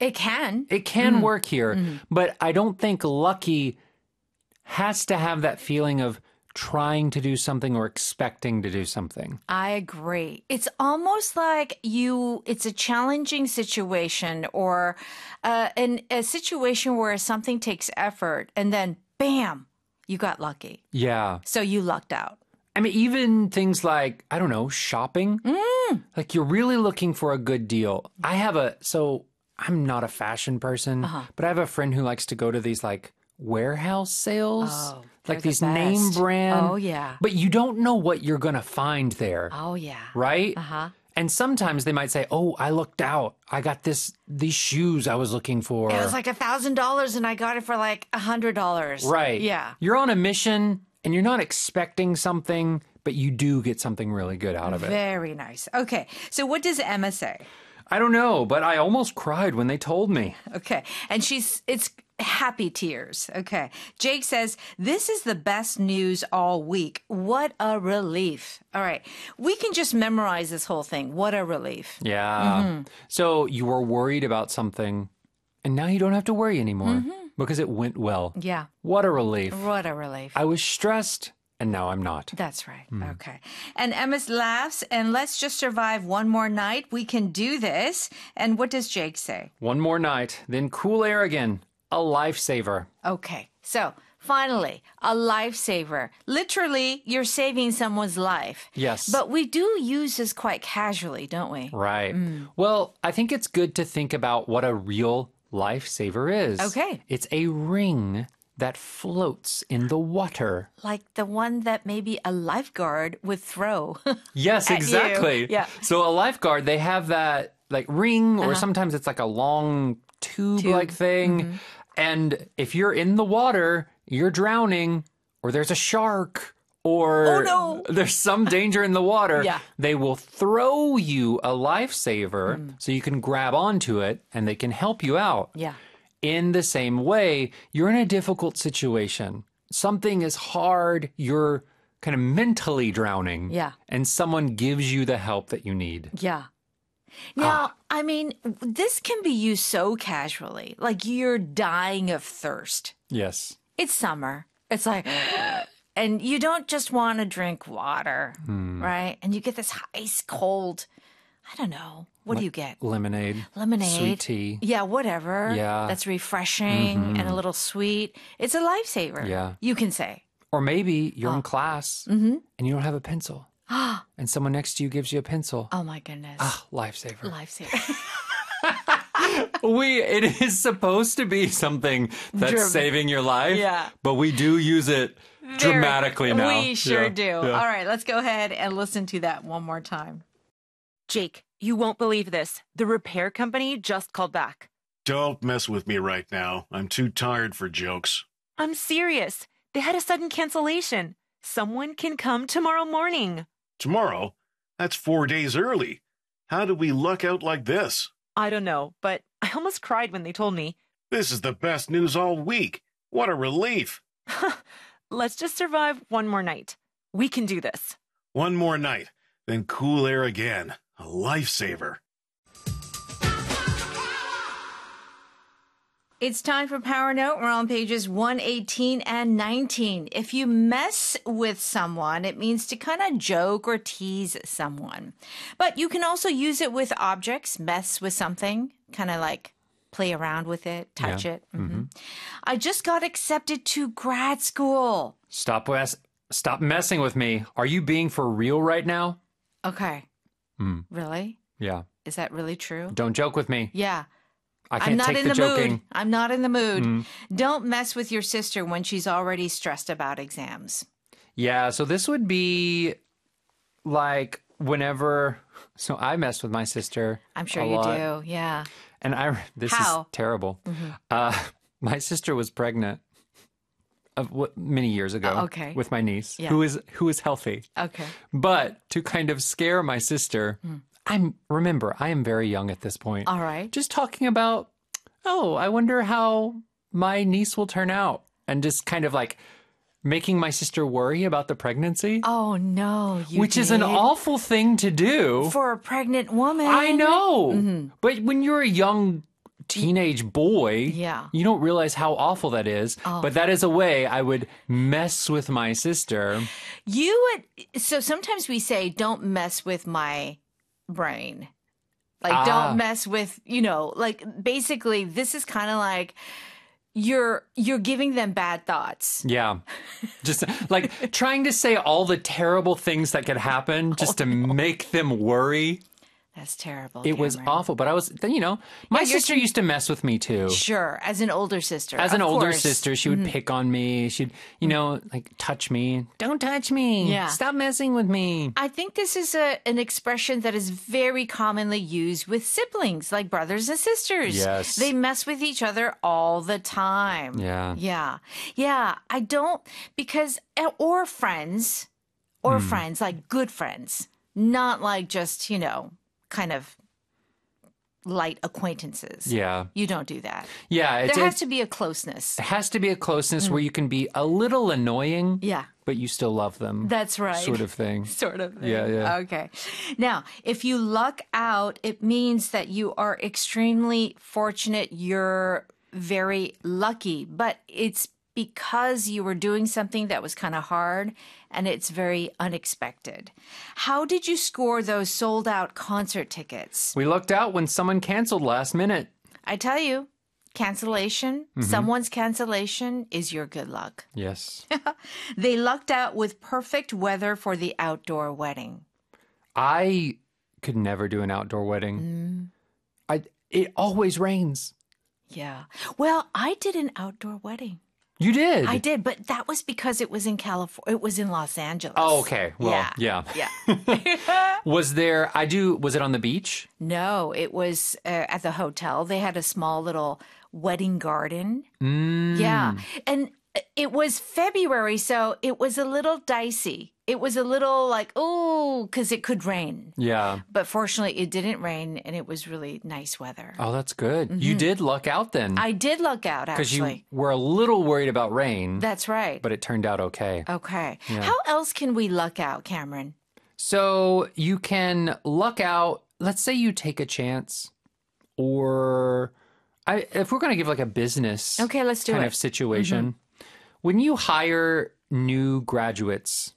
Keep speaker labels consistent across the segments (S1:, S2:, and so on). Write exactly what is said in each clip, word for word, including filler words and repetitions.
S1: It can.
S2: It can
S1: Mm.
S2: work here,
S1: Mm-hmm.
S2: but I don't think lucky has to have that feeling of trying to do something or expecting to do something.
S1: I agree. It's almost like you, it's a challenging situation or uh, in a situation where something takes effort and then bam, you got lucky.
S2: Yeah.
S1: So you lucked out.
S2: I mean, even things like, I don't know, shopping.
S1: Mm.
S2: Like you're really looking for a good deal. I have a, so I'm not a fashion person,
S1: Uh-huh.
S2: but I have a friend who likes to go to these like warehouse sales,
S1: Oh,
S2: like
S1: they're
S2: these
S1: the
S2: name
S1: best.
S2: brand.
S1: Oh, yeah.
S2: But you don't know what you're going to find there,
S1: Oh, yeah.
S2: right?
S1: Uh-huh.
S2: And sometimes they might say, oh, I looked out. I got this, these shoes I was looking for.
S1: It was like a thousand dollars and I got it for like a hundred dollars.
S2: Right.
S1: Yeah.
S2: You're on a mission and you're not expecting something, but you do get something really good out of it.
S1: Very nice. Okay. So what does Emma say?
S2: I don't know, but I almost cried when they told me.
S1: Okay. And she's, it's happy tears. Okay. Jake says, this is the best news all week. What a relief. All right. We can just memorize this whole thing. What a relief.
S2: Yeah.
S1: Mm-hmm.
S2: So you were worried about something, and now you don't have to worry anymore because it went well.
S1: Yeah.
S2: What a relief.
S1: What a relief.
S2: I was stressed, and now I'm not.
S1: That's right. Okay. And Emma laughs, and let's just survive one more night. We can do this. And what does Jake say?
S2: One more night, then cool air again. A lifesaver.
S1: Okay. So finally, a lifesaver. Literally, you're saving someone's life.
S2: Yes.
S1: But we do use this quite casually, don't we?
S2: Right. Well, I think it's good to think about what a real lifesaver is.
S1: Okay.
S2: It's a ring that floats in the water.
S1: Like the one that maybe a lifeguard would throw.
S2: Yes,
S1: At you.
S2: exactly.
S1: Yeah.
S2: So a lifeguard, they have that like ring, or sometimes it's like a long tube-like thing. And if you're in the water, you're drowning, or there's a shark, or
S1: Oh, no.
S2: there's some danger in the water,
S1: Yeah.
S2: they will throw you a lifesaver so you can grab onto it and they can help you out.
S1: Yeah.
S2: In the same way, you're in a difficult situation. Something is hard, you're kind of mentally drowning.
S1: Yeah.
S2: And someone gives you the help that you need.
S1: Yeah. Now, I mean, this can be used so casually. Like you're dying of thirst.
S2: Yes.
S1: It's summer. It's like, and you don't just want to drink water, right? And you get this ice cold, I don't know. What do you get?
S2: Lemonade.
S1: Lemonade.
S2: Sweet tea.
S1: Yeah, whatever.
S2: Yeah.
S1: That's refreshing and a little sweet. It's a lifesaver.
S2: Yeah.
S1: You can say.
S2: Or maybe you're in class and you don't have a pencil. And someone next to you gives you a pencil.
S1: Oh my goodness.
S2: Ah, lifesaver.
S1: Lifesaver.
S2: We it is supposed to be something that's
S1: Dram-
S2: saving your life.
S1: Yeah.
S2: But we do use it dramatically now.
S1: We sure
S2: Yeah,
S1: do.
S2: yeah.
S1: All right, let's go ahead and listen to that one more time.
S3: Jake, you won't believe this. The repair company just called back.
S4: Don't mess with me right now. I'm too tired for jokes.
S3: I'm serious. They had a sudden cancellation. Someone can come tomorrow morning.
S4: Tomorrow? That's four days early. How did we luck out like this?
S3: I don't know, but I almost cried when they told me.
S4: This is the best news all week. What a relief.
S3: Let's just survive one more night. We can do this.
S4: One more night, then cool air again. A lifesaver.
S1: It's time for Power Note. We're on pages one eighteen and nineteen. If you mess with someone, it means to kind of joke or tease someone. But you can also use it with objects, mess with something, kind of like play around with it, touch
S2: Yeah.
S1: it. Mhm. I just got accepted to grad school.
S2: Stop wes- stop messing with me. Are you being for real right now?
S1: Okay.
S2: Mm.
S1: Really?
S2: Yeah.
S1: Is that really true?
S2: Don't joke with me.
S1: Yeah.
S2: I
S1: I'm
S2: can't
S1: not
S2: take
S1: in
S2: the,
S1: the,
S2: joking.
S1: mood. I'm not in the mood.
S2: Mm.
S1: Don't mess with your sister when she's already stressed about exams.
S2: Yeah, so this would be like whenever so I mess with my sister.
S1: I'm sure
S2: a
S1: you
S2: lot.
S1: do. Yeah.
S2: And I this
S1: How?
S2: is terrible. Uh, my sister was pregnant of what many years ago
S1: Oh, okay.
S2: with my niece,
S1: Yeah.
S2: who is who is healthy.
S1: Okay.
S2: But to kind of scare my sister, I'm remember I am very young at this point.
S1: All right.
S2: Just talking about, oh, I wonder how my niece will turn out, and just kind of like making my sister worry about the pregnancy,
S1: Oh no, you
S2: which is an
S1: did?
S2: awful thing to do.
S1: for a pregnant woman.
S2: I know. But when you're a young teenage boy,
S1: Yeah.
S2: you don't realize how awful that is.
S1: Oh.
S2: But that is a way I would mess with my sister.
S1: You would, so sometimes we say, don't mess with my brain. Like,
S2: Ah.
S1: don't mess with, you know, like basically this is kind of like you're, you're giving them bad thoughts.
S2: Yeah. Just like trying to say all the terrible things that could happen just to make them worry.
S1: That's terrible.
S2: It was
S1: Cameron.
S2: awful. But I was, you know, my
S1: Yeah, you're
S2: sister used to mess with me too.
S1: Sure. As an older sister.
S2: As an
S1: of
S2: older
S1: course. Mm-hmm.
S2: sister, she would pick on me. She'd, you know, like touch me. Don't touch me.
S1: Yeah.
S2: Stop messing with me.
S1: I think this is a, an expression that is very commonly used with siblings, like brothers and sisters.
S2: Yes.
S1: They mess with each other all the time.
S2: Yeah.
S1: Yeah. Yeah. I don't, because, or friends, or
S2: Hmm.
S1: friends, like good friends, not like just, you know, kind of light acquaintances.
S2: Yeah.
S1: You don't do that.
S2: Yeah. It's,
S1: There has
S2: it
S1: to be a closeness.
S2: has to be a closeness where you can be a little annoying,
S1: Yeah.
S2: but you still love them.
S1: That's right.
S2: Sort of thing.
S1: Sort of thing.
S2: Yeah, yeah.
S1: Okay. Now, if you luck out, it means that you are extremely fortunate. You're very lucky, but it's because you were doing something that was kind of hard and it's very unexpected. How did you score those sold out concert tickets?
S2: We lucked out when someone canceled last minute.
S1: I tell you, cancellation, someone's cancellation is your good luck.
S2: Yes.
S1: They lucked out with perfect weather for the outdoor wedding.
S2: I could never do an outdoor wedding.
S1: Mm.
S2: I it always rains.
S1: Yeah. Well, I did an outdoor wedding.
S2: You did.
S1: I did, but that was because it was in California. It was in Los Angeles.
S2: Oh, okay. Well,
S1: Yeah.
S2: yeah.
S1: Yeah.
S2: Was there? I do. Was it on the beach?
S1: No, it was uh, at the hotel. They had a small little wedding garden.
S2: Mm.
S1: Yeah. And it was February, so it was a little dicey. It was a little like, oh, because it could rain.
S2: Yeah.
S1: But fortunately, it didn't rain and it was really nice weather.
S2: Oh, that's good. You did luck out then,
S1: I did luck out,
S2: because you
S1: actually.
S2: were a little worried about rain,
S1: That's right.
S2: but it turned out okay.
S1: Okay. How else can we luck out, Cameron?
S2: So you can luck out. Let's say you take a chance, or I, if we're going to give like a business
S1: Okay, let's do
S2: kind
S1: it.
S2: of situation, when you hire new graduates,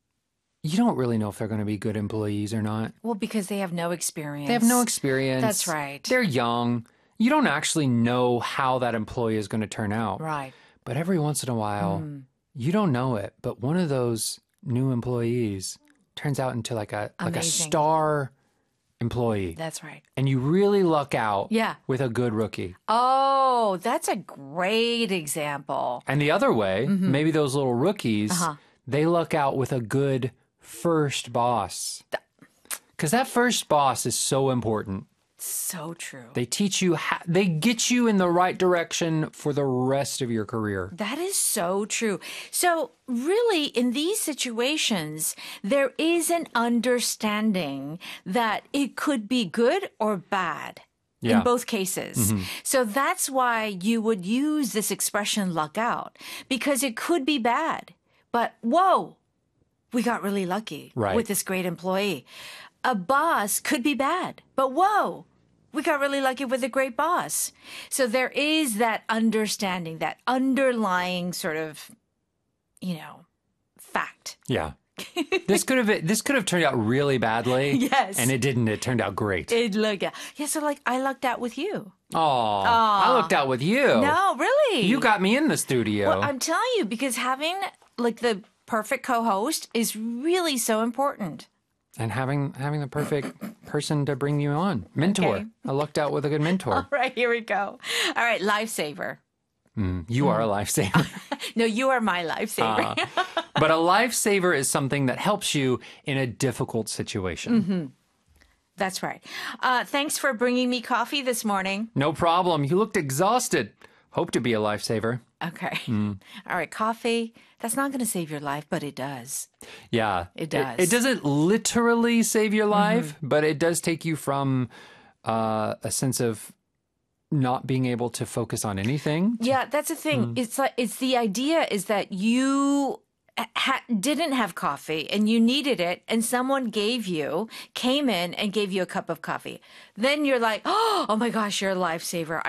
S2: you don't really know if they're going to be good employees or not.
S1: Well, because they have no experience.
S2: They have no experience.
S1: That's right.
S2: They're young. You don't actually know how that employee is going to turn out.
S1: Right.
S2: But every once in a while,
S1: Mm.
S2: you don't know it, but one of those new employees turns out into like a like a
S1: Amazing.
S2: star employee.
S1: That's right.
S2: And you really luck out
S1: Yeah.
S2: with a good rookie.
S1: Oh, that's a great example.
S2: And the other way,
S1: Mm-hmm.
S2: maybe those little rookies,
S1: Uh-huh.
S2: they luck out with a good first boss. Because that first boss is so important.
S1: So true.
S2: They teach you, how, they get you in the right direction for the rest of your career.
S1: That is so true. So, really, in these situations, there is an understanding that it could be good or bad.
S2: Yeah.
S1: In both cases. So that's why you would use this expression luck out, because it could be bad. But whoa, we got really lucky
S2: Right.
S1: with this great employee. A boss could be bad, but whoa, we got really lucky with a great boss. So there is that understanding, that underlying sort of, you know, fact.
S2: Yeah. this could have this could have turned out really badly.
S1: Yes.
S2: And it didn't. It turned out great.
S1: It look yeah. Yeah, so like I lucked out with you.
S2: Oh, I looked out with you.
S1: No, really.
S2: You got me in the studio.
S1: Well, I'm telling you, because having like the perfect co-host is really so important.
S2: and having having the perfect person to bring you on. Mentor.
S1: Okay.
S2: I lucked out with a good mentor.
S1: All right, here we go. All right, lifesaver.
S2: Mm, you are a lifesaver.
S1: No, you are my lifesaver.
S2: Uh, but a lifesaver is something that helps you in a difficult situation.
S1: That's right. Uh, thanks for bringing me coffee this morning.
S2: No problem. You looked exhausted. Hope to be a lifesaver.
S1: Okay.
S2: Hmm.
S1: All right, coffee. That's not going to save your life, but it does.
S2: Yeah.
S1: It does.
S2: It, doesn't literally save your life, but it does take you from uh, a sense of not being able to focus on anything.
S1: Yeah, that's the thing. It's like it's the idea is that you ha- didn't have coffee and you needed it, and someone gave you came in and gave you a cup of coffee. Then you're like, oh my gosh, you're a lifesaver.